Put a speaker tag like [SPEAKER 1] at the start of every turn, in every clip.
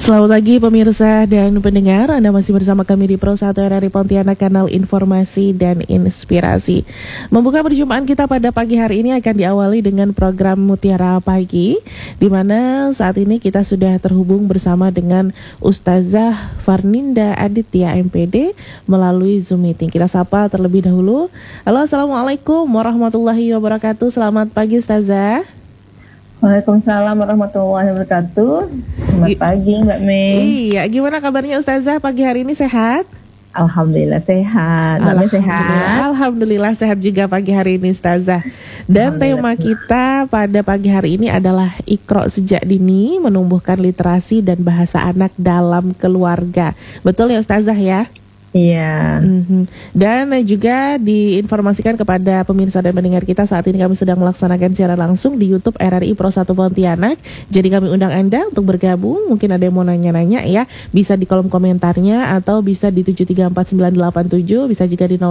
[SPEAKER 1] Selamat pagi pemirsa dan pendengar, Anda masih bersama kami di Pro 1 RRI Pontianak, kanal informasi dan inspirasi. Membuka perjumpaan kita pada pagi hari ini akan diawali dengan program Mutiara Pagi, di mana saat ini kita sudah terhubung bersama dengan Ustazah Farninda Aditya MPD melalui Zoom meeting. Kita sapa terlebih dahulu. Halo, Assalamualaikum warahmatullahi wabarakatuh. Selamat pagi Ustazah.
[SPEAKER 2] Waalaikumsalam warahmatullahi wabarakatuh. Selamat pagi Mbak Mei.
[SPEAKER 1] Iya, gimana kabarnya Ustazah pagi hari ini, sehat?
[SPEAKER 2] Alhamdulillah sehat. Mbak Mei sehat?
[SPEAKER 1] Alhamdulillah sehat juga pagi hari ini Ustazah. Dan tema kita pada pagi hari ini adalah Iqra sejak dini, menumbuhkan literasi dan bahasa anak dalam keluarga. Betul ya Ustazah ya?
[SPEAKER 2] Iya.
[SPEAKER 1] Dan juga diinformasikan kepada pemirsa dan pendengar kita, saat ini kami sedang melaksanakan siaran langsung di YouTube RRI Pro 1 Pontianak. Jadi kami undang Anda untuk bergabung. Mungkin ada yang mau nanya-nanya ya, bisa di kolom komentarnya atau bisa di 7349987, bisa juga di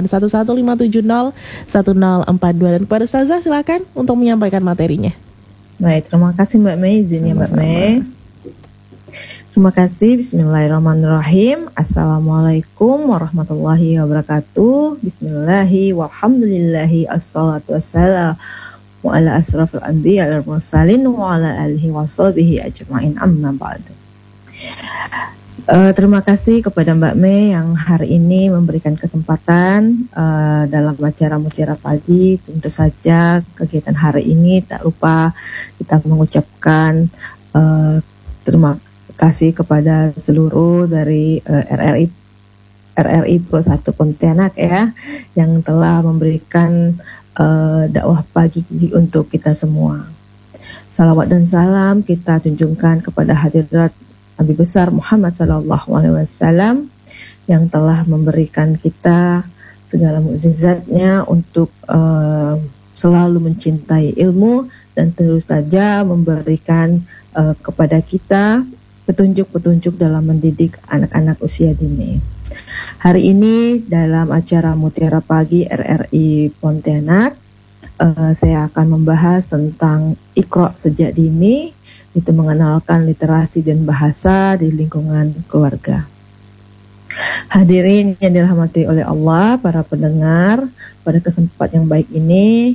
[SPEAKER 1] 081157010042. Dan kepada Ustazah silakan untuk menyampaikan materinya.
[SPEAKER 2] Baik, terima kasih Mbak Mei, izinnya Mbak Mei. Terima kasih. Bismillahirrahmanirrahim. Assalamualaikum warahmatullahi wabarakatuh. Bismillahi walhamdulillahi assalatu wassalamu ala asrafil anbiya wal mursalin wa ala alihi wa sahbihi ajma'in, amma ba'du. Terima kasih kepada Mbak Mei yang hari ini memberikan kesempatan dalam acara Mutiara Pagi. Tentu saja kegiatan hari ini tak lupa kita mengucapkan terima kasih kepada seluruh dari RRI Pro 1 Pontianak ya, yang telah memberikan dakwah pagi untuk kita semua. Salawat dan salam kita tunjukkan kepada hadirat Nabi besar Muhammad SAW yang telah memberikan kita segala mukjizatnya untuk selalu mencintai ilmu dan terus saja memberikan kepada kita petunjuk-petunjuk dalam mendidik anak-anak usia dini. Hari ini dalam acara Mutiara Pagi RRI Pontianak, saya akan membahas tentang Iqra sejak dini, itu mengenalkan literasi dan bahasa di lingkungan keluarga. Hadirin yang dirahmati oleh Allah, para pendengar, pada kesempatan yang baik ini,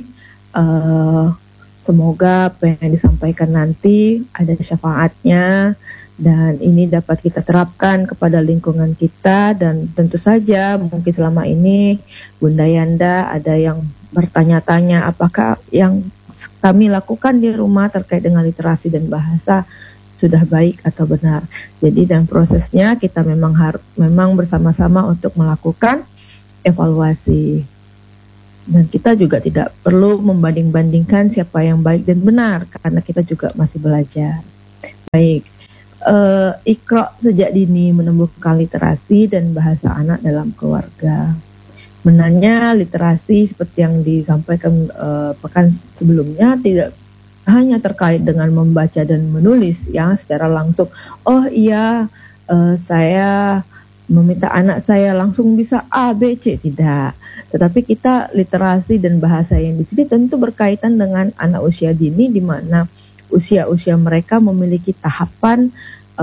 [SPEAKER 2] semoga apa yang disampaikan nanti ada syafaatnya, dan ini dapat kita terapkan kepada lingkungan kita. Dan tentu saja mungkin selama ini Bunda Yanda ada yang bertanya-tanya apakah yang kami lakukan di rumah terkait dengan literasi dan bahasa sudah baik atau benar. Jadi dan prosesnya kita memang bersama-sama untuk melakukan evaluasi. Dan kita juga tidak perlu membanding-bandingkan siapa yang baik dan benar, karena kita juga masih belajar. Baik, Iqra sejak dini, menumbuhkan literasi dan bahasa anak dalam keluarga. Benarnya literasi seperti yang disampaikan pekan sebelumnya tidak hanya terkait dengan membaca dan menulis yang secara langsung. Oh iya, saya meminta anak saya langsung bisa A, B, C, tidak. Tetapi kita literasi dan bahasa yang di sini tentu berkaitan dengan anak usia dini, di mana usia-usia mereka memiliki tahapan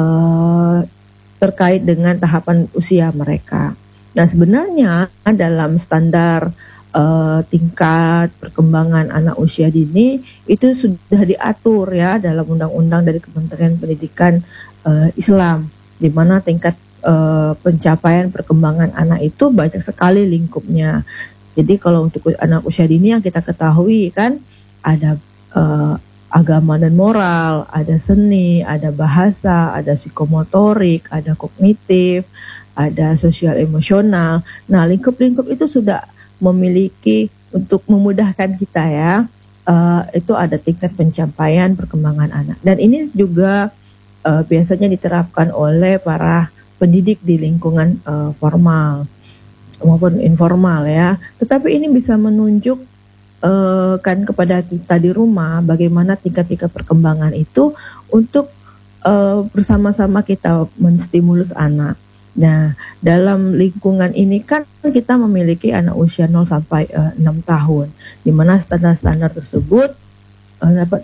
[SPEAKER 2] terkait dengan tahapan usia mereka. Nah, sebenarnya dalam standar tingkat perkembangan anak usia dini itu sudah diatur ya dalam undang-undang dari Kementerian Pendidikan Islam, di mana tingkat pencapaian perkembangan anak itu banyak sekali lingkupnya. Jadi kalau untuk anak usia dini yang kita ketahui kan ada agama dan moral, ada seni, ada bahasa, ada psikomotorik, ada kognitif, ada sosial emosional. Nah, lingkup-lingkup itu sudah memiliki untuk memudahkan kita ya. Itu ada tingkat pencapaian perkembangan anak. Dan ini juga biasanya diterapkan oleh para pendidik di lingkungan formal maupun informal ya. Tetapi ini bisa menunjuk kan kepada kita di rumah bagaimana tingkat-tingkat perkembangan itu untuk bersama-sama kita menstimulus anak. Nah, dalam lingkungan ini kan kita memiliki anak usia 0 sampai 6 tahun, di mana standar-standar tersebut dapat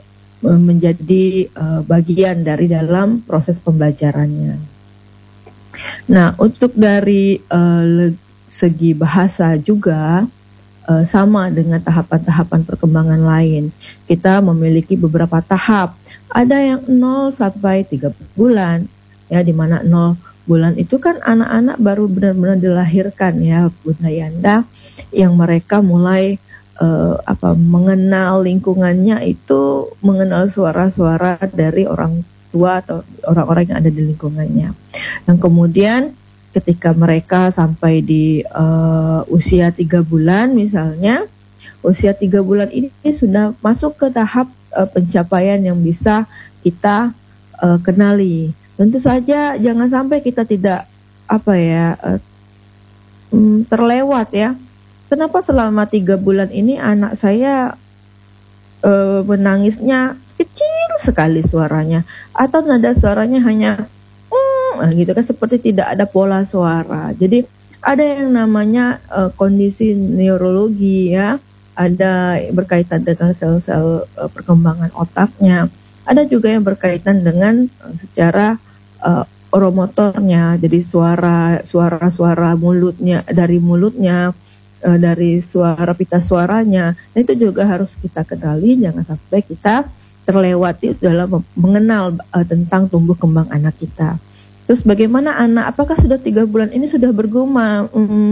[SPEAKER 2] menjadi bagian dari dalam proses pembelajarannya. Nah, untuk dari segi bahasa juga sama dengan tahapan-tahapan perkembangan lain. Kita memiliki beberapa tahap. Ada yang 0 sampai 3 bulan, ya, di mana 0 bulan itu kan anak-anak baru benar-benar dilahirkan, ya, Bunda Yanda, yang mereka mulai mengenal lingkungannya, itu mengenal suara-suara dari orang tua atau orang-orang yang ada di lingkungannya. Dan kemudian ketika mereka sampai di usia 3 bulan misalnya, usia 3 bulan ini sudah masuk ke tahap pencapaian yang bisa kita kenali. Tentu saja jangan sampai kita tidak terlewat, ya. Kenapa selama 3 bulan ini anak saya menangisnya kecil sekali suaranya, atau nada suaranya hanya gitu kan, seperti tidak ada pola suara. Jadi ada yang namanya kondisi neurologi, ya, ada berkaitan dengan sel-sel perkembangan otaknya, ada juga yang berkaitan dengan secara oromotornya, jadi suara mulutnya, dari suara pita suaranya. Nah, itu juga harus kita kenali, jangan sampai kita terlewati dalam mengenal tentang tumbuh kembang anak kita. Terus bagaimana anak, apakah sudah 3 bulan ini sudah bergumam,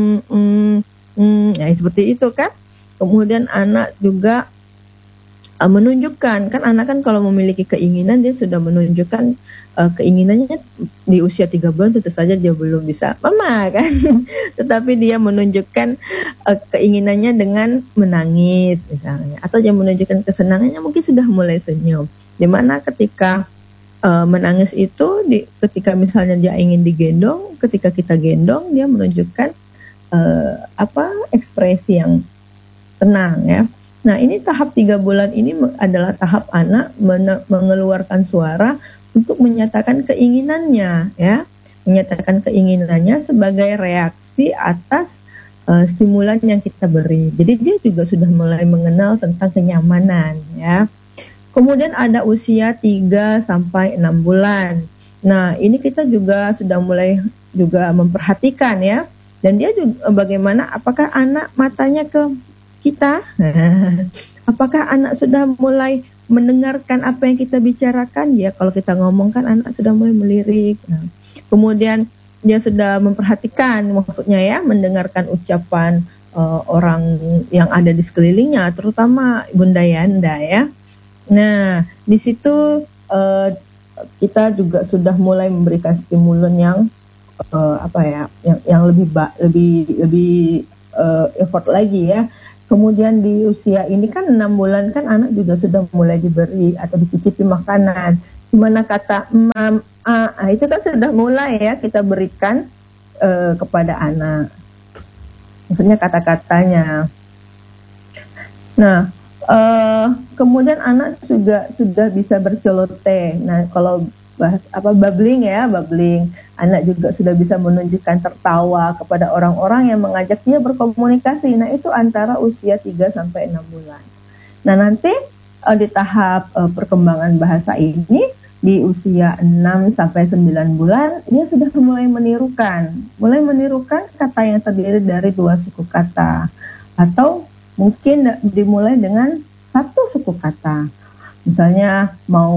[SPEAKER 2] ya, seperti itu kan. Kemudian anak juga menunjukkan, kan anak kan kalau memiliki keinginan, dia sudah menunjukkan keinginannya di usia 3 bulan. Tentu saja dia belum bisa mama kan tetapi dia menunjukkan keinginannya dengan menangis misalnya, atau dia menunjukkan kesenangannya mungkin sudah mulai senyum. Dimana ketika menangis itu ketika misalnya dia ingin digendong, ketika kita gendong, dia menunjukkan ekspresi yang tenang, ya. Nah, ini tahap 3 bulan ini adalah tahap anak mengeluarkan suara untuk menyatakan keinginannya, ya. Menyatakan keinginannya sebagai reaksi atas stimulan yang kita beri. Jadi dia juga sudah mulai mengenal tentang kenyamanan, ya. Kemudian ada usia 3 sampai 6 bulan. Nah, ini kita juga sudah mulai juga memperhatikan, ya. Dan dia juga bagaimana, apakah anak matanya ke kita, apakah anak sudah mulai mendengarkan apa yang kita bicarakan, ya. Kalau kita ngomong kan anak sudah mulai melirik. Nah, kemudian dia sudah memperhatikan, maksudnya, ya, mendengarkan ucapan orang yang ada di sekelilingnya, terutama Bunda Yanda, ya. Nah, di situ kita juga sudah mulai memberikan stimulan yang yang lebih effort lagi, ya. Kemudian di usia ini kan 6 bulan kan anak juga sudah mulai diberi atau dicicipi makanan. Dimana kata mam, itu kan sudah mulai, ya, kita berikan kepada anak. Maksudnya kata-katanya. Nah, kemudian anak juga sudah bisa berceloteh. Nah, kalau bahas babbling, ya, babbling. Anak juga sudah bisa menunjukkan tertawa kepada orang-orang yang mengajak dia berkomunikasi. Nah, itu antara usia 3 sampai 6 bulan. Nah, nanti di tahap perkembangan bahasa ini di usia 6 sampai 9 bulan dia sudah mulai menirukan kata yang terdiri dari 2 suku kata, atau mungkin dimulai dengan 1 suku kata. Misalnya mau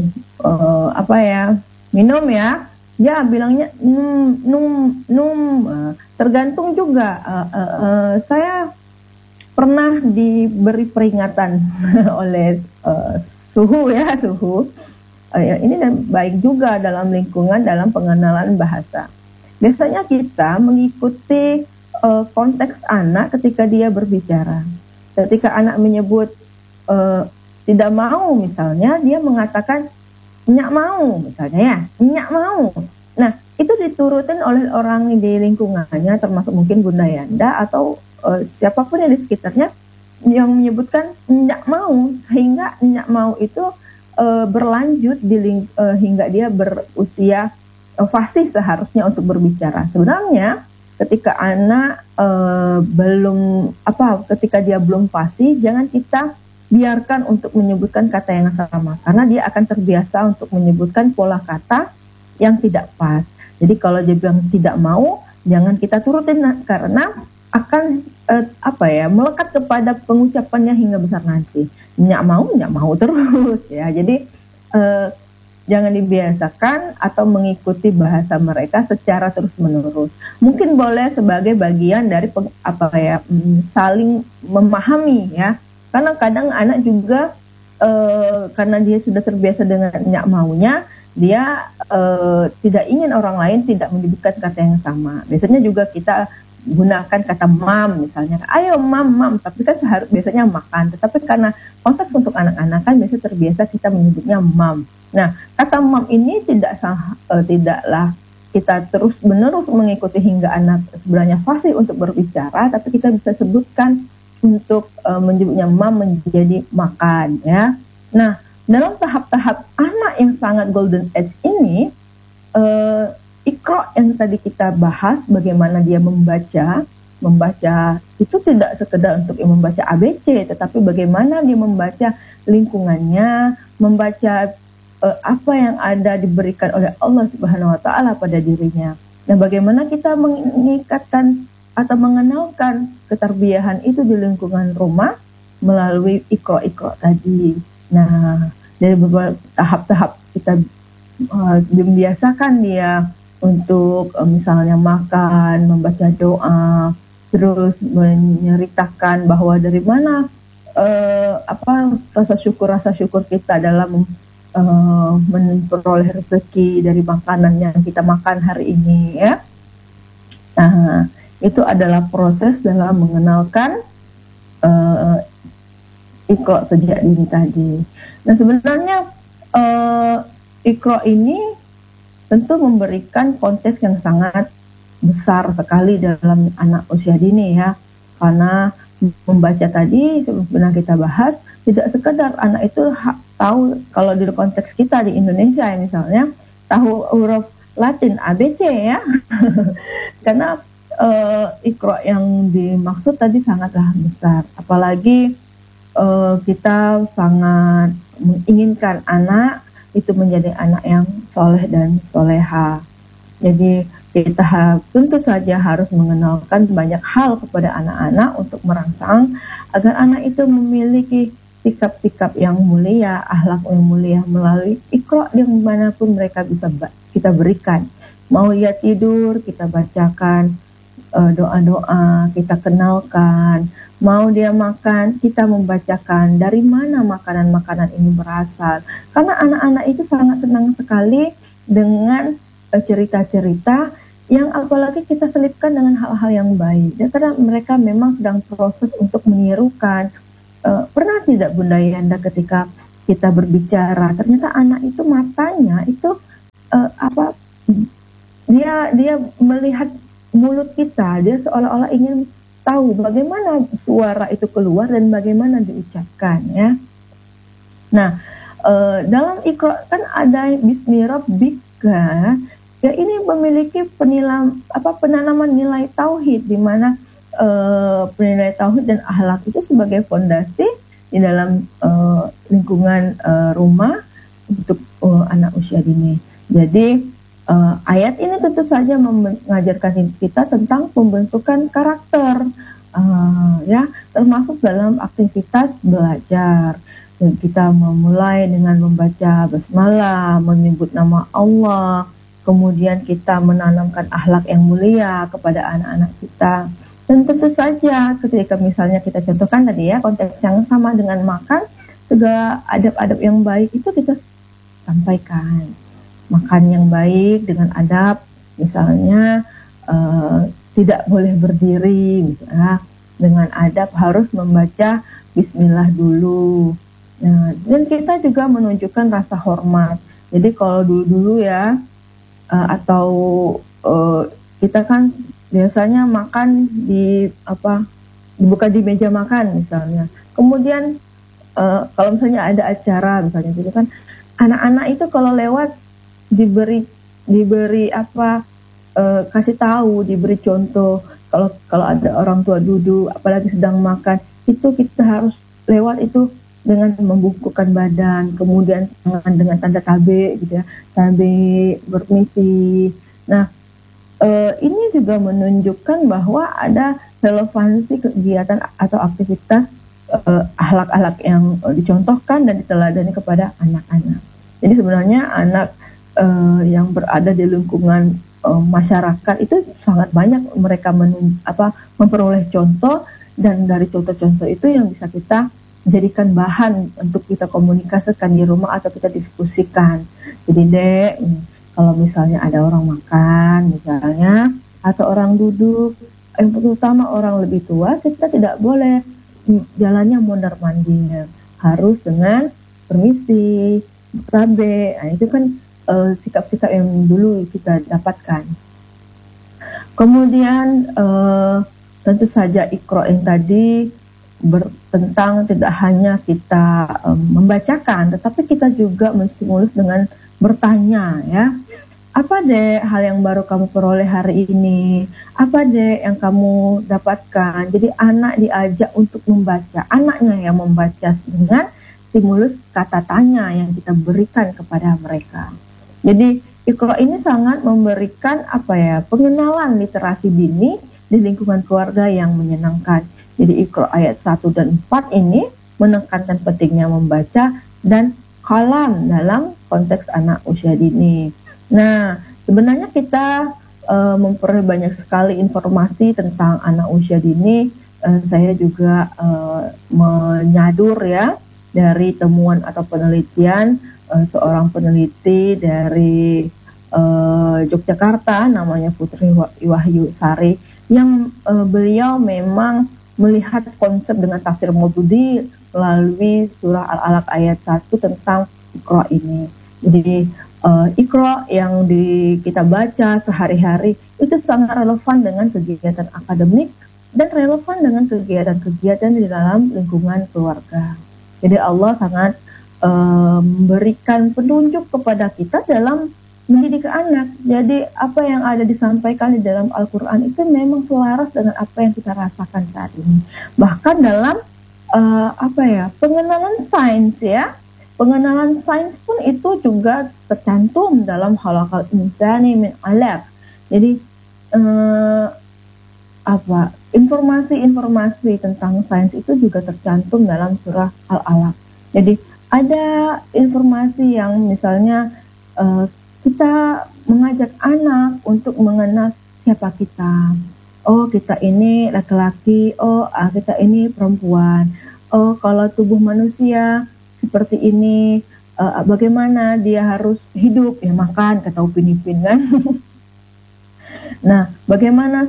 [SPEAKER 2] minum, ya, dia bilangnya num. Tergantung juga. Saya pernah diberi peringatan oleh suhu. Ini baik juga dalam lingkungan, dalam pengenalan bahasa. Biasanya kita mengikuti konteks anak ketika dia berbicara. Ketika anak menyebut tidak mau, misalnya, dia mengatakan nyak mau, misalnya, ya, nyak mau. Nah, itu diturutin oleh orang di lingkungannya, termasuk mungkin Bunda Yanda atau siapapun yang di sekitarnya yang menyebutkan nyak mau, sehingga nyak mau itu berlanjut hingga dia berusia fasih seharusnya untuk berbicara. Sebenarnya ketika anak ketika dia belum fasih, jangan kita biarkan untuk menyebutkan kata yang sama, karena dia akan terbiasa untuk menyebutkan pola kata yang tidak pas. Jadi kalau dia bilang tidak mau, jangan kita turutin, karena akan melekat kepada pengucapannya hingga besar nanti. Nyak mau terus ya. Jadi jangan dibiasakan atau mengikuti bahasa mereka secara terus-menerus. Mungkin boleh sebagai bagian dari saling memahami ya. Karena kadang anak juga karena dia sudah terbiasa dengan nyak maunya, dia tidak ingin orang lain tidak menyebutkan kata yang sama. Biasanya juga kita gunakan kata mam misalnya, ayo mam, tapi kan biasanya makan. Tetapi karena konteks untuk anak-anak kan biasa terbiasa kita menyebutnya mam. Nah, kata mam ini tidaklah kita terus-menerus mengikuti hingga anak sebenarnya fasih untuk berbicara, tapi kita bisa sebutkan untuk menyebutnya mam menjadi makan ya. Nah, dalam tahap-tahap anak yang sangat golden age ini, Iqra yang tadi kita bahas, bagaimana dia membaca itu tidak sekedar untuk membaca ABC, tetapi bagaimana dia membaca lingkungannya, membaca apa yang ada diberikan oleh Allah Subhanahu wa Ta'ala pada dirinya. Dan bagaimana kita mengikatkan atau mengenalkan keterbiahan itu di lingkungan rumah melalui Iqra tadi. Nah, dari beberapa tahap-tahap kita membiasakan dia untuk misalnya makan, membaca doa, terus menceritakan bahwa dari mana rasa syukur kita dalam memperoleh rezeki dari makanan yang kita makan hari ini ya. Nah, itu adalah proses dalam mengenalkan Iqra sejak dini tadi. Nah, sebenarnya Iqra ini tentu memberikan konteks yang sangat besar sekali dalam anak usia dini ya, karena membaca tadi pernah kita bahas, tidak sekedar anak itu tahu, kalau di konteks kita di Indonesia ya misalnya, tahu huruf Latin ABC ya karena Iqra yang dimaksud tadi sangatlah besar, apalagi kita sangat menginginkan anak itu menjadi anak yang soleh dan soleha. Jadi kita tentu saja harus mengenalkan banyak hal kepada anak-anak untuk merangsang agar anak itu memiliki sikap-sikap yang mulia, akhlak yang mulia melalui Iqra yang dimanapun mereka bisa kita berikan. Mau ia tidur, kita bacakan doa-doa, kita kenalkan. Mau dia makan, kita membacakan dari mana makanan-makanan ini berasal. Karena anak-anak itu sangat senang sekali dengan cerita-cerita yang apalagi kita selipkan dengan hal-hal yang baik. Dan karena mereka memang sedang proses untuk menirukan. Pernah tidak Bunda Yanda ketika kita berbicara, ternyata anak itu matanya itu dia melihat mulut kita, dia seolah-olah ingin tahu bagaimana suara itu keluar dan bagaimana diucapkan ya. Nah, dalam Iqra kan ada Bismi Rabbika, ya ini memiliki penanaman nilai tauhid, di mana nilai tauhid dan akhlak itu sebagai fondasi di dalam lingkungan rumah untuk anak usia dini. Jadi ayat ini tentu saja mengajarkan kita tentang pembentukan karakter, ya, termasuk dalam aktivitas belajar. Dan kita memulai dengan membaca basmalah, menyebut nama Allah, kemudian kita menanamkan akhlak yang mulia kepada anak-anak kita. Dan tentu saja ketika misalnya kita contohkan tadi ya, konteks yang sama dengan makan, segala adab-adab yang baik itu kita sampaikan. Makan yang baik dengan adab, misalnya tidak boleh berdiri, misalnya, dengan adab harus membaca Bismillah dulu. Nah, dan kita juga menunjukkan rasa hormat. Jadi kalau dulu ya, atau kita kan biasanya makan bukan di meja makan misalnya. Kemudian kalau misalnya ada acara misalnya gitu kan, anak-anak itu kalau lewat diberi kasih tahu, diberi contoh. Kalau ada orang tua duduk, apalagi sedang makan, itu kita harus lewat itu dengan membungkukkan badan, kemudian tangan dengan tanda tabe gitu ya, tabe bermisi. Nah, ini juga menunjukkan bahwa ada relevansi kegiatan atau aktivitas akhlak-akhlak yang dicontohkan dan diteladani kepada anak-anak. Jadi sebenarnya anak yang berada di lingkungan masyarakat itu sangat banyak mereka memperoleh contoh, dan dari contoh-contoh itu yang bisa kita jadikan bahan untuk kita komunikasikan di rumah atau kita diskusikan. Jadi Dek, kalau misalnya ada orang makan misalnya, atau orang duduk, yang terutama orang lebih tua, kita tidak boleh jalannya mondar-mandir, harus dengan permisi, tabe. Nah, itu kan sikap-sikap yang dulu kita dapatkan. Kemudian tentu saja Iqra yang tadi tentang tidak hanya kita membacakan, tetapi kita juga menstimulus dengan bertanya ya. Apa deh hal yang baru kamu peroleh hari ini? Apa deh yang kamu dapatkan? Jadi anak diajak untuk membaca, anaknya yang membaca dengan stimulus kata tanya yang kita berikan kepada mereka. Jadi Iqra ini sangat memberikan pengenalan literasi dini di lingkungan keluarga yang menyenangkan. Jadi Iqra ayat 1 dan 4 ini menekankan pentingnya membaca dan kalam dalam konteks anak usia dini. Nah, sebenarnya kita memperoleh banyak sekali informasi tentang anak usia dini. Saya juga menyadur ya dari temuan atau penelitian seorang peneliti dari Yogyakarta, namanya Putri Wahyu Sari, yang beliau memang melihat konsep dengan tafsir Maududi melalui surah Al-Alaq ayat 1 tentang Iqra ini. Jadi Iqra yang kita baca sehari-hari itu sangat relevan dengan kegiatan akademik dan relevan dengan kegiatan-kegiatan di dalam lingkungan keluarga. Jadi Allah sangat memberikan petunjuk kepada kita dalam mendidik anak. Jadi apa yang ada disampaikan di dalam Al-Quran itu memang selaras dengan apa yang kita rasakan saat ini. Bahkan dalam pengenalan sains ya. Pengenalan sains pun itu juga tercantum dalam Khalaqal Insani min 'alaq. Jadi informasi-informasi tentang sains itu juga tercantum dalam surah Al-Alaq. Jadi ada informasi yang misalnya kita mengajak anak untuk mengenal siapa kita. Oh, kita ini laki-laki. Oh, kita ini perempuan. Oh, kalau tubuh manusia seperti ini, bagaimana dia harus hidup, ya makan, kata Upin Ipin kan. Nah, bagaimana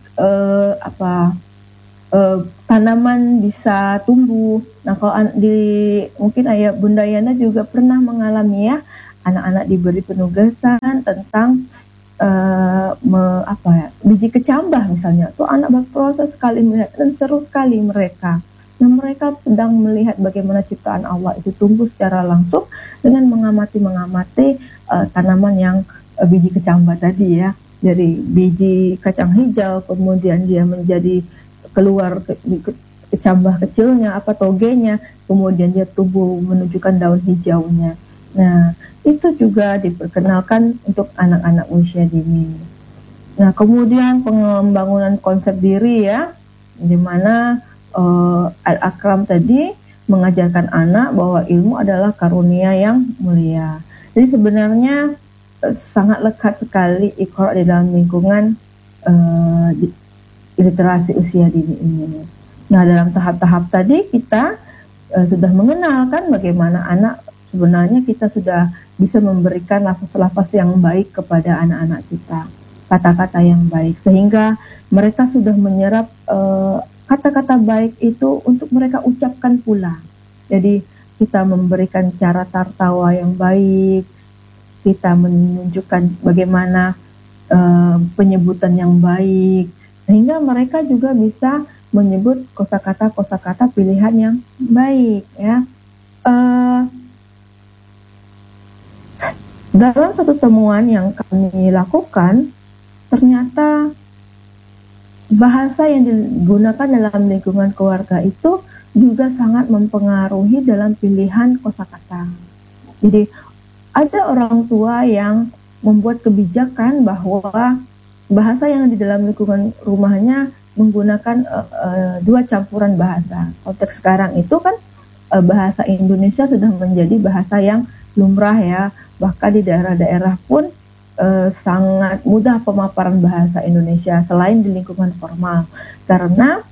[SPEAKER 2] tanaman bisa tumbuh. Nah, kalau mungkin ayah Bunda Yana juga pernah mengalami ya, anak-anak diberi penugasan tentang biji kecambah misalnya. Tuh anak berproses sekali melihat dan seru sekali mereka. Nah, mereka sedang melihat bagaimana ciptaan Allah itu tumbuh secara langsung dengan mengamati tanaman yang biji kecambah tadi ya. Dari biji kacang hijau, kemudian dia menjadi keluar kecambah kecilnya, togenya, kemudian dia tumbuh menunjukkan daun hijaunya. Nah, itu juga diperkenalkan untuk anak-anak usia dini. Nah, kemudian pengembangan konsep diri ya, di mana Al-Akram tadi mengajarkan anak bahwa ilmu adalah karunia yang mulia. Jadi sebenarnya sangat lekat sekali Iqra di dalam lingkungan literasi usia dini ini. Nah, dalam tahap-tahap tadi kita sudah mengenalkan bagaimana anak sebenarnya kita sudah bisa memberikan lafaz-lafaz yang baik kepada anak-anak kita, kata-kata yang baik, sehingga mereka sudah menyerap kata-kata baik itu untuk mereka ucapkan pula. Jadi kita memberikan cara tertawa yang baik, kita menunjukkan bagaimana penyebutan yang baik, sehingga mereka juga bisa menyebut kosakata pilihan yang baik ya. Dalam satu temuan yang kami lakukan, ternyata bahasa yang digunakan dalam lingkungan keluarga itu juga sangat mempengaruhi dalam pilihan kosakata. Jadi ada orang tua yang membuat kebijakan bahwa bahasa yang di dalam lingkungan rumahnya menggunakan dua campuran bahasa. Konteks sekarang itu kan bahasa Indonesia sudah menjadi bahasa yang lumrah ya, bahkan di daerah-daerah pun sangat mudah pemaparan bahasa Indonesia selain di lingkungan formal, karena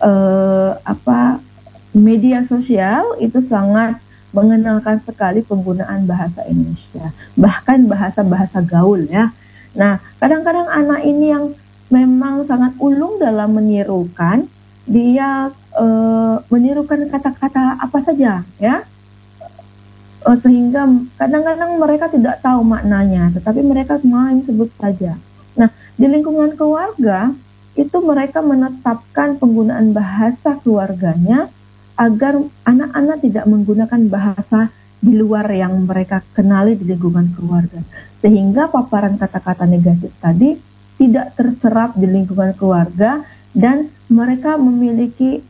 [SPEAKER 2] media sosial itu sangat mengenalkan sekali penggunaan bahasa Indonesia, bahkan bahasa-bahasa gaul ya. Nah, kadang-kadang anak ini yang memang sangat ulung dalam menirukan, dia menirukan kata-kata apa saja ya, sehingga kadang-kadang mereka tidak tahu maknanya, tetapi mereka main sebut saja. Nah, di lingkungan keluarga itu mereka menetapkan penggunaan bahasa keluarganya agar anak-anak tidak menggunakan bahasa di luar yang mereka kenali di lingkungan keluarga, sehingga paparan kata-kata negatif tadi tidak terserap di lingkungan keluarga dan mereka memiliki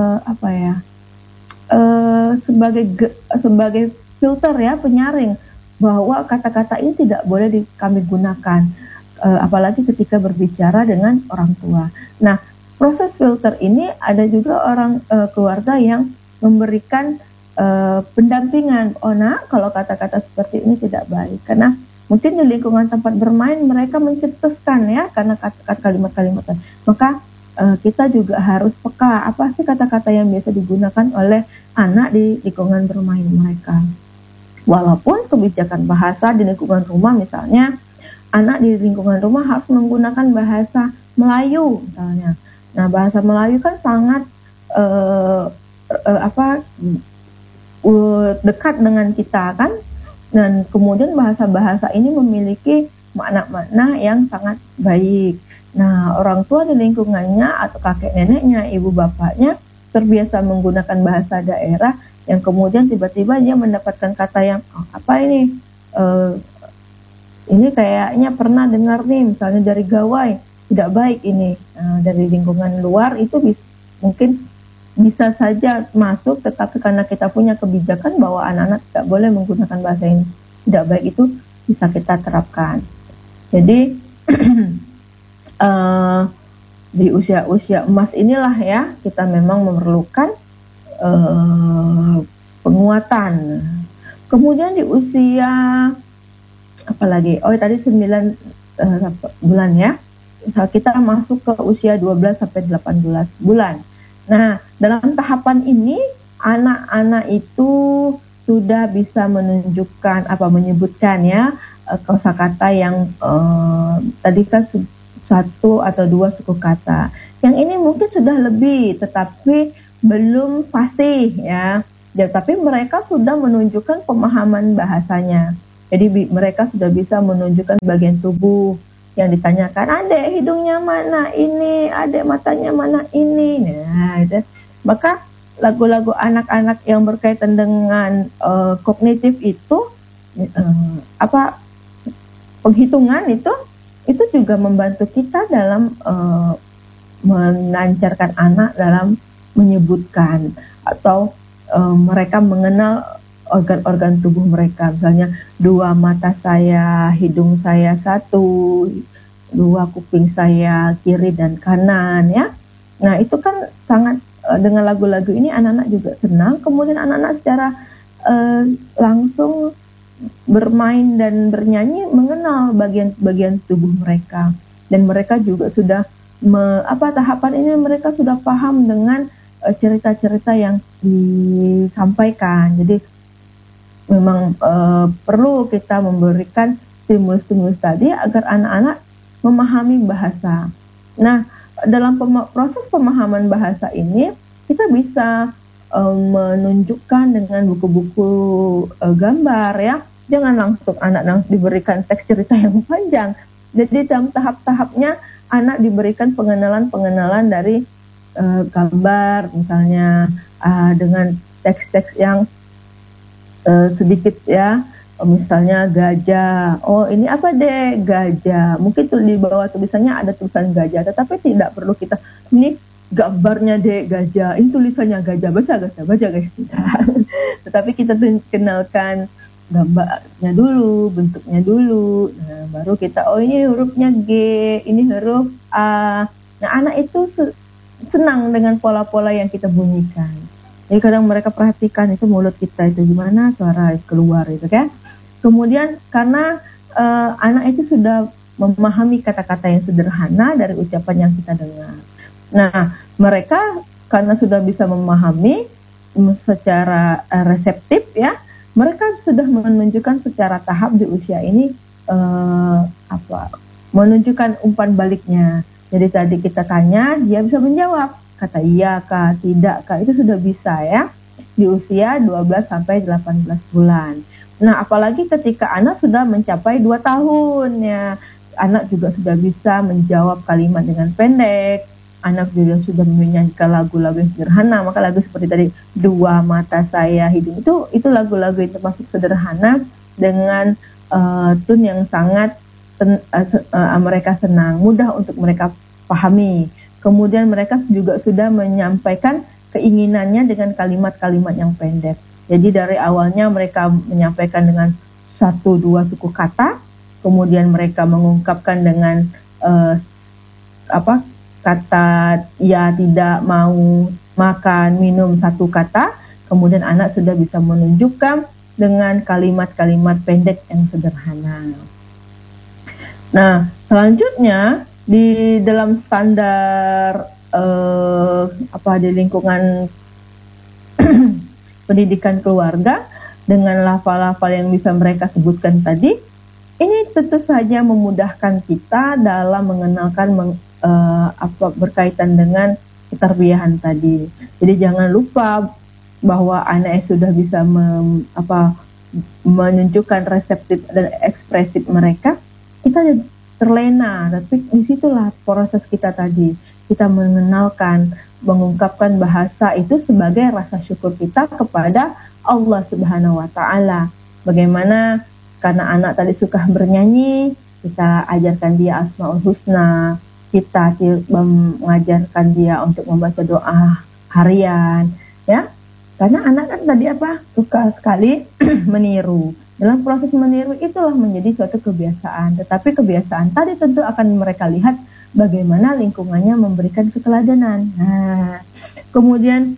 [SPEAKER 2] sebagai filter ya, penyaring bahwa kata-kata ini tidak boleh kami gunakan, apalagi ketika berbicara dengan orang tua. Nah, proses filter ini ada juga orang keluarga yang memberikan pendampingan. Oh nak, kalau kata-kata seperti ini tidak baik, karena mungkin di lingkungan tempat bermain mereka mencetuskan ya karena kata-kata kalimat-kalimat. Maka kita juga harus peka apa sih kata-kata yang biasa digunakan oleh anak di lingkungan bermain mereka. Walaupun kebijakan bahasa di lingkungan rumah, misalnya anak di lingkungan rumah harus menggunakan bahasa Melayu misalnya. Nah, bahasa Melayu kan sangat dekat dengan kita kan, dan kemudian bahasa-bahasa ini memiliki makna-makna yang sangat baik. Nah, orang tua di lingkungannya atau kakek neneknya, ibu bapaknya terbiasa menggunakan bahasa daerah, yang kemudian tiba-tiba dia mendapatkan kata yang ini kayaknya pernah dengar nih, misalnya dari gawai, tidak baik ini. Dari lingkungan luar itu mungkin bisa saja masuk, tetapi karena kita punya kebijakan bahwa anak-anak tidak boleh menggunakan bahasa yang tidak baik, itu bisa kita terapkan. Jadi di usia-usia emas inilah ya, kita memang memerlukan penguatan. Kemudian di usia apalagi, tadi 9 bulan ya, kita masuk ke usia 12 sampai 18 bulan. Nah, dalam tahapan ini anak-anak itu sudah bisa menyebutkan ya kosakata yang tadi kan satu atau dua suku kata. Yang ini mungkin sudah lebih, tetapi belum fasih ya. Tapi mereka sudah menunjukkan pemahaman bahasanya. Jadi mereka sudah bisa menunjukkan bagian tubuh yang ditanyakan, adek hidungnya mana ini, adek matanya mana ini. Nah, itu. Maka lagu-lagu anak-anak yang berkaitan dengan kognitif itu, penghitungan itu juga membantu kita dalam melancarkan anak dalam menyebutkan atau mereka mengenal organ-organ tubuh mereka. Misalnya, dua mata saya, hidung saya satu, dua kuping saya kiri dan kanan ya. Nah, itu kan sangat dengan lagu-lagu ini anak-anak juga senang. Kemudian anak-anak secara langsung bermain dan bernyanyi mengenal bagian-bagian tubuh mereka, dan mereka juga sudah tahapan ini mereka sudah paham dengan cerita-cerita yang disampaikan. Jadi memang perlu kita memberikan stimulus-stimulus tadi agar anak-anak memahami bahasa. Nah, dalam proses pemahaman bahasa ini kita bisa menunjukkan dengan buku-buku gambar ya. Jangan langsung anak diberikan teks cerita yang panjang. Jadi dalam tahap-tahapnya anak diberikan pengenalan dari gambar, misalnya dengan teks-teks yang sedikit ya, misalnya gajah. Oh, ini apa deh? Gajah. Mungkin di bawah tulisannya ada tulisan gajah, tetapi tidak perlu kita ini gambarnya dek gajah, ini tulisannya gajah, baca guys. Tetapi kita kenalkan gambarnya dulu, bentuknya dulu. Nah, baru kita, oh ini hurufnya G, ini huruf A. Nah, anak itu senang dengan pola-pola yang kita bunyikan. Jadi kadang mereka perhatikan itu mulut kita itu gimana suara keluar itu kan. Kemudian karena anak itu sudah memahami kata-kata yang sederhana dari ucapan yang kita dengar. Nah, mereka karena sudah bisa memahami secara reseptif ya, mereka sudah menunjukkan secara tahap di usia ini menunjukkan umpan baliknya. Jadi tadi kita tanya, dia bisa menjawab kata iya kah, tidak kah, itu sudah bisa ya di usia 12 sampai 18 bulan. Nah, apalagi ketika anak sudah mencapai 2 tahun ya, anak juga sudah bisa menjawab kalimat dengan pendek. Anak juga sudah menyanyikan lagu-lagu yang sederhana. Maka lagu seperti tadi, dua mata saya hidung, itu lagu-lagu yang termasuk sederhana dengan tune yang sangat mereka senang, mudah untuk mereka pahami. Kemudian mereka juga sudah menyampaikan keinginannya dengan kalimat-kalimat yang pendek. Jadi dari awalnya mereka menyampaikan dengan 1-2 suku kata, kemudian mereka mengungkapkan dengan kata ya, tidak, mau, makan, minum 1 kata, kemudian anak sudah bisa menunjukkan dengan kalimat-kalimat pendek yang sederhana. Nah, selanjutnya di dalam standar di lingkungan pendidikan keluarga dengan lafal-lafal yang bisa mereka sebutkan tadi, ini tentu saja memudahkan kita dalam mengenalkan berkaitan dengan keterbiahan tadi. Jadi jangan lupa bahwa anak yang sudah bisa menunjukkan reseptif dan ekspresif mereka, kita terlena. Tapi disitulah proses kita tadi, kita mengenalkan, mengungkapkan bahasa itu sebagai rasa syukur kita kepada Allah Subhanahu wa Ta'ala. Bagaimana karena anak tadi suka bernyanyi, kita ajarkan dia Asmaul Husna, kita mengajarkan dia untuk membaca doa harian, ya. Karena anak kan tadi suka sekali meniru. Dalam proses meniru itulah menjadi suatu kebiasaan. Tetapi kebiasaan tadi tentu akan mereka lihat bagaimana lingkungannya memberikan keteladanan. Nah, kemudian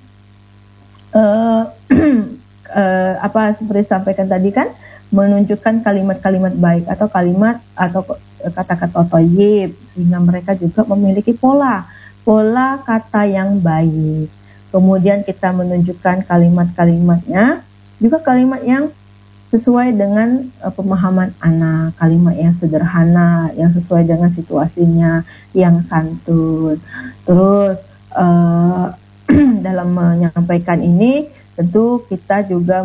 [SPEAKER 2] seperti disampaikan tadi kan, menunjukkan kalimat-kalimat baik atau kalimat atau kata-kata thayyib, sehingga mereka juga memiliki pola kata yang baik. Kemudian kita menunjukkan kalimat-kalimatnya juga kalimat yang sesuai dengan pemahaman anak, kalimat yang sederhana, yang sesuai dengan situasinya, yang santun. Terus dalam menyampaikan ini tentu kita juga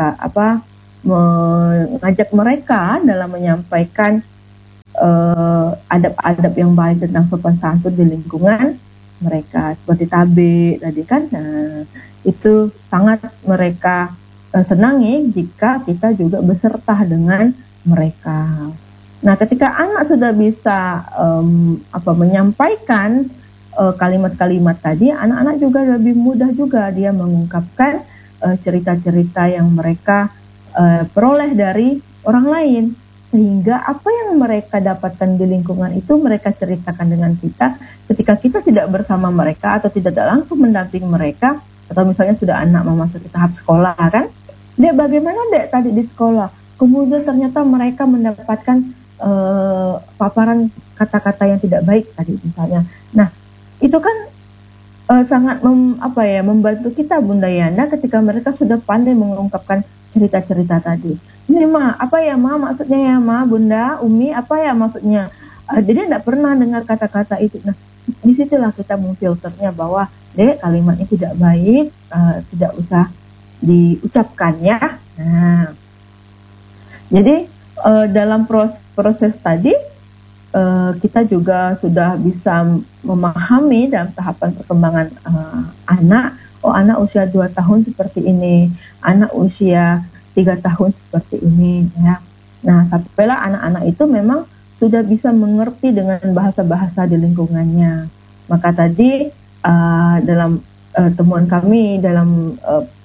[SPEAKER 2] mengajak mereka dalam menyampaikan adab-adab yang baik tentang sopan santun di lingkungan mereka, seperti tabe tadi kan. Nah, itu sangat mereka senangi jika kita juga beserta dengan mereka. Nah, ketika anak sudah bisa menyampaikan kalimat-kalimat tadi, anak-anak juga lebih mudah juga dia mengungkapkan cerita-cerita yang mereka peroleh dari orang lain, sehingga apa yang mereka dapatkan di lingkungan itu mereka ceritakan dengan kita ketika kita tidak bersama mereka atau tidak langsung mendampingi mereka, atau misalnya sudah anak memasuki tahap sekolah kan, dia bagaimana dek tadi di sekolah, kemudian ternyata mereka mendapatkan paparan kata-kata yang tidak baik tadi misalnya. Nah, itu kan sangat membantu kita Bunda Yana ketika mereka sudah pandai mengungkapkan cerita-cerita tadi. Ini Ma, apa ya Ma maksudnya ya Ma, Bunda, Umi, apa ya maksudnya? Jadi tidak pernah dengar kata-kata itu. Nah, disitulah kita memfilternya bahwa dek kalimatnya tidak baik, tidak usah diucapkan ya. Nah, jadi dalam proses tadi kita juga sudah bisa memahami dalam tahapan perkembangan anak. Oh, anak usia 2 tahun seperti ini, anak usia 3 tahun seperti ini ya. Nah, sampailah anak-anak itu memang sudah bisa mengerti dengan bahasa-bahasa di lingkungannya. Maka tadi dalam temuan kami dalam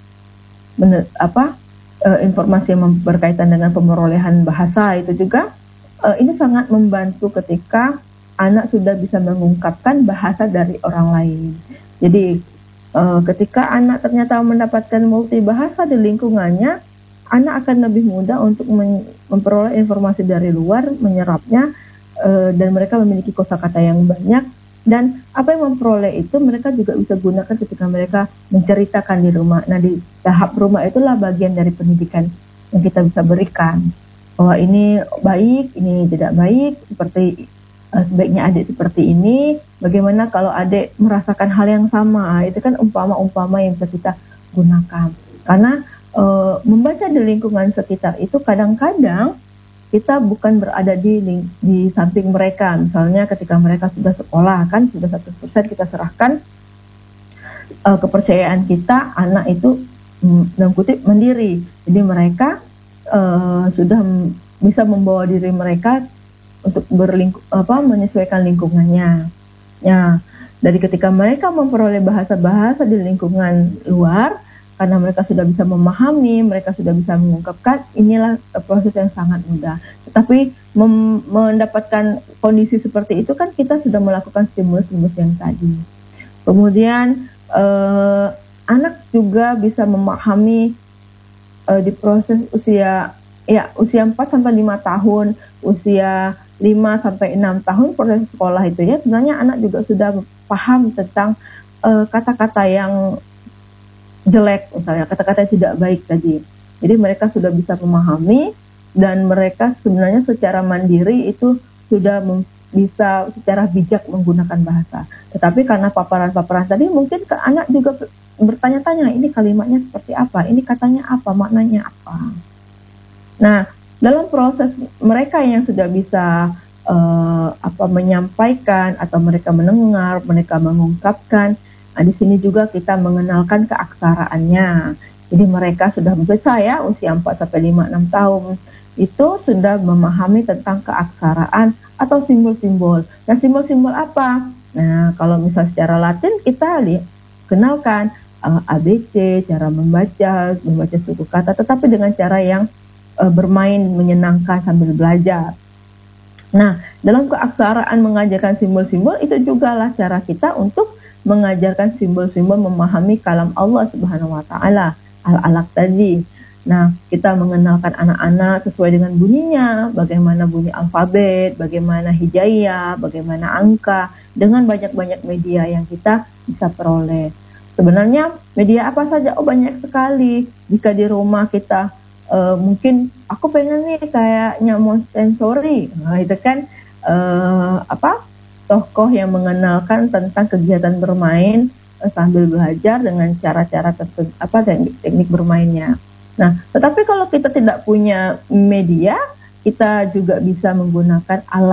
[SPEAKER 2] informasi yang berkaitan dengan pemerolehan bahasa itu juga ini sangat membantu ketika anak sudah bisa mengungkapkan bahasa dari orang lain. Jadi ketika anak ternyata mendapatkan multi bahasa di lingkungannya, anak akan lebih mudah untuk memperoleh informasi dari luar, menyerapnya, dan mereka memiliki kosakata yang banyak. Dan apa yang memperoleh itu mereka juga bisa gunakan ketika mereka menceritakan di rumah. Nah, di tahap rumah itulah bagian dari pendidikan yang kita bisa berikan. Bahwa ini baik, ini tidak baik, seperti sebaiknya adik seperti ini. Bagaimana kalau adik merasakan hal yang sama? Itu kan umpama-umpama yang bisa kita gunakan. Karena membaca di lingkungan sekitar itu kadang-kadang kita bukan berada di samping mereka. Misalnya ketika mereka sudah sekolah, kan sudah 100% kita serahkan kepercayaan kita, anak itu dalam kutip mandiri. Jadi mereka sudah bisa membawa diri mereka untuk menyesuaikan lingkungannya. Ya, dari ketika mereka memperoleh bahasa-bahasa di lingkungan luar, karena mereka sudah bisa memahami, mereka sudah bisa mengungkapkan, inilah proses yang sangat mudah. Tetapi mendapatkan kondisi seperti itu kan kita sudah melakukan stimulus-stimulus yang tadi. Kemudian anak juga bisa memahami di proses usia 4 sampai 5 tahun, usia 5 sampai 6 tahun proses sekolah itu ya, sebenarnya anak juga sudah paham tentang kata-kata yang jelek, misalnya kata-kata tidak baik tadi. Jadi mereka sudah bisa memahami dan mereka sebenarnya secara mandiri itu sudah bisa secara bijak menggunakan bahasa. Tetapi karena paparan-paparan tadi mungkin ke anak juga bertanya-tanya, ini kalimatnya seperti apa, ini katanya apa, maknanya apa. Nah, dalam proses mereka yang sudah bisa menyampaikan atau mereka mendengar, mereka mengungkapkan. Nah, di sini juga kita mengenalkan keaksaraannya. Jadi mereka sudah besar ya, usia 4 sampai 5, 6 tahun itu sudah memahami tentang keaksaraan atau simbol-simbol. Nah, simbol-simbol apa? Nah, kalau misal secara Latin kita kenalkan ABC, cara membaca suku kata, tetapi dengan cara yang bermain, menyenangkan sambil belajar. Nah, dalam keaksaraan mengajarkan simbol-simbol itu juga lah cara kita untuk mengajarkan simbol-simbol memahami kalam Allah Subhanahu wa taala, al-alaq tadi. Nah, kita mengenalkan anak-anak sesuai dengan bunyinya, bagaimana bunyi alfabet, bagaimana hijaiyah, bagaimana angka, dengan banyak-banyak media yang kita bisa peroleh. Sebenarnya media apa saja? Oh, banyak sekali. Jika di rumah kita mungkin aku pengen nih kayaknya Montessori, nah itu kan tokoh yang mengenalkan tentang kegiatan bermain sambil belajar dengan cara-cara teknik bermainnya. Nah, tetapi kalau kita tidak punya media, kita juga bisa menggunakan alat